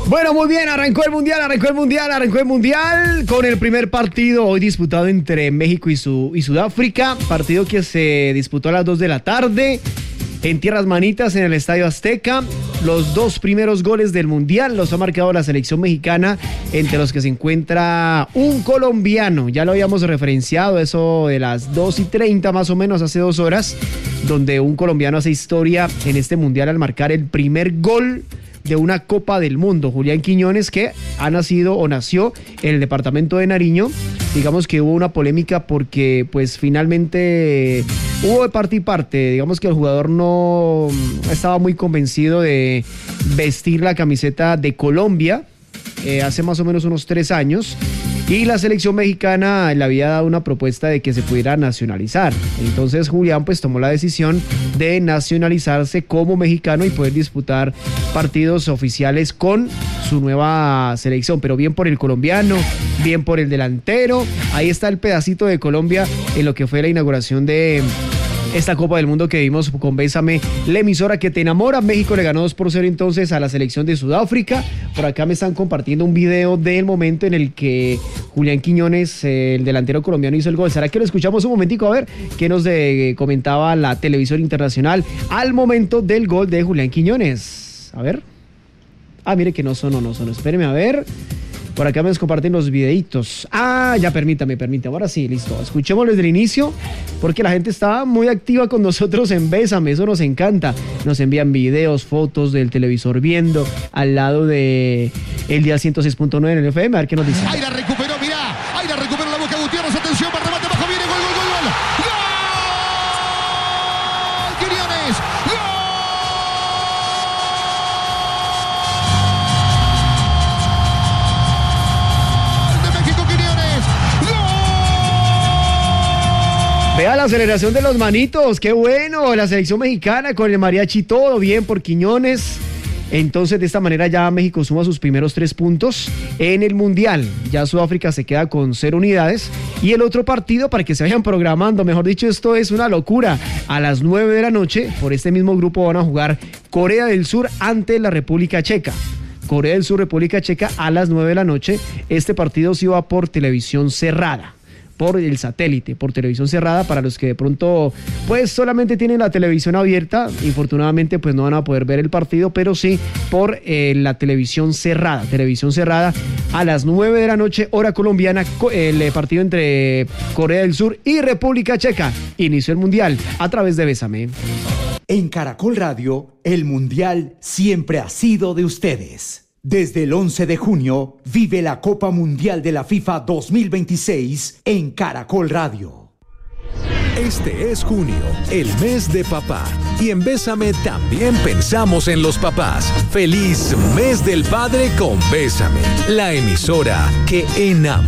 Bueno, muy bien, arrancó el Mundial con el primer partido hoy disputado entre México y Sudáfrica, partido que se disputó a las 2 de la tarde en Tierras Manitas, en el Estadio Azteca. Los dos primeros goles del Mundial los ha marcado la selección mexicana, entre los que se encuentra un colombiano. Ya lo habíamos referenciado, eso de las 2:30 más o menos, hace 2 horas, donde un colombiano hace historia en este Mundial al marcar el primer gol de una Copa del Mundo. Julián Quiñones, que nació en el departamento de Nariño. Digamos que hubo una polémica porque pues finalmente hubo de parte y parte. Digamos que el jugador no estaba muy convencido de vestir la camiseta de Colombia hace más o menos unos 3 años. Y la selección mexicana le había dado una propuesta de que se pudiera nacionalizar. Entonces Julián pues tomó la decisión de nacionalizarse como mexicano y poder disputar partidos oficiales con su nueva selección. Pero bien por el colombiano, bien por el delantero. Ahí está el pedacito de Colombia en lo que fue la inauguración de esta Copa del Mundo que vimos con Bésame, la emisora que te enamora. México le ganó 2-0 entonces a la selección de Sudáfrica. Por acá me están compartiendo un video del momento en el que Julián Quiñones, el delantero colombiano, hizo el gol. ¿Será que lo escuchamos un momentico? A ver qué nos comentaba la televisión internacional al momento del gol de Julián Quiñones. A ver. Mire que no sonó. Espéreme a ver. Por acá me comparten los videitos. Ya, permítame. Ahora sí, listo. Escuchémoslo desde el inicio, porque la gente está muy activa con nosotros en Bésame. Eso nos encanta. Nos envían videos, fotos del televisor viendo al lado de el día 106.9 en el FM. A ver qué nos dice. Ahí la recuperó, mirá. Ahí la recuperó la Boca Gutiérrez. Atención, para remate bajo. Viene gol. ¡Gol! ¡Quiñones! ¡Gol! Vea la aceleración de los manitos, qué bueno, la selección mexicana con el mariachi, todo bien por Quiñones. Entonces de esta manera ya México suma sus primeros 3 puntos en el Mundial. Ya Sudáfrica se queda con 0 unidades. Y el otro partido, para que se vayan programando, mejor dicho, esto es una locura. A las 9 de la noche, por este mismo grupo van a jugar Corea del Sur ante la República Checa. Corea del Sur, República Checa a las 9 de la noche. Este partido se va por televisión cerrada, por el satélite, por televisión cerrada. Para los que de pronto pues solamente tienen la televisión abierta, infortunadamente pues no van a poder ver el partido, pero sí por la televisión cerrada a las 9 de la noche, hora colombiana, el partido entre Corea del Sur y República Checa. Inició el Mundial a través de Bésame. En Caracol Radio, el Mundial siempre ha sido de ustedes. Desde el 11 de junio, vive la Copa Mundial de la FIFA 2026 en Caracol Radio. Este es junio, el mes de papá. Y en Bésame también pensamos en los papás. ¡Feliz mes del padre con Bésame! La emisora que enamora.